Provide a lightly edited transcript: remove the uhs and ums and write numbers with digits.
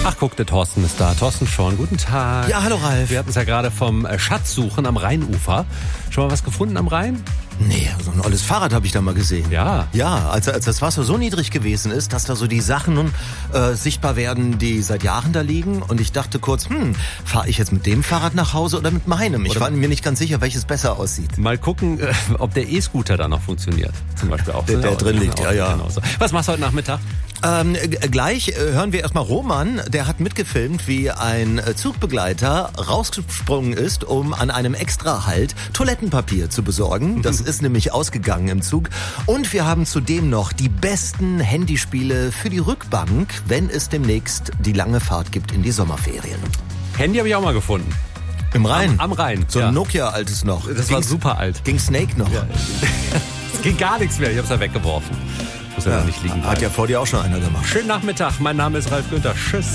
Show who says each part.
Speaker 1: Ach, guck, der Thorsten ist da. Thorsten Schorn, guten Tag.
Speaker 2: Ja, hallo Ralf.
Speaker 1: Wir hatten es ja gerade vom Schatzsuchen am Rheinufer. Schon mal was gefunden am Rhein?
Speaker 2: Nee, so ein olles Fahrrad habe ich da mal gesehen.
Speaker 1: Ja.
Speaker 2: Ja, als das Wasser so niedrig gewesen ist, dass da so die Sachen nun sichtbar werden, die seit Jahren da liegen. Und ich dachte kurz, fahre ich jetzt mit dem Fahrrad nach Hause oder mit meinem? Ich war mir nicht ganz sicher, welches besser aussieht.
Speaker 1: Mal gucken, ob der E-Scooter da noch funktioniert. Zum Beispiel auch.
Speaker 2: Der drin liegt, ja.
Speaker 1: Genauso. Was machst du heute Nachmittag?
Speaker 2: Gleich hören wir erstmal Roman, der hat mitgefilmt, wie ein Zugbegleiter rausgesprungen ist, um an einem Extrahalt Toilettenpapier zu besorgen. Das ist nämlich ausgegangen im Zug. Und wir haben zudem noch die besten Handyspiele für die Rückbank, wenn es demnächst die lange Fahrt gibt in die Sommerferien.
Speaker 1: Handy habe ich auch mal gefunden.
Speaker 2: Im Rhein?
Speaker 1: Am Rhein.
Speaker 2: So ein Nokia-altes noch.
Speaker 1: Das war super alt.
Speaker 2: Ging Snake noch.
Speaker 1: Ja. Es ging gar nichts mehr. Ich habe es ja weggeworfen. Muss ja noch nicht liegen bleiben.
Speaker 2: Hat ja vor dir auch schon einer gemacht.
Speaker 1: Schönen Nachmittag. Mein Name ist Ralf Günther. Tschüss.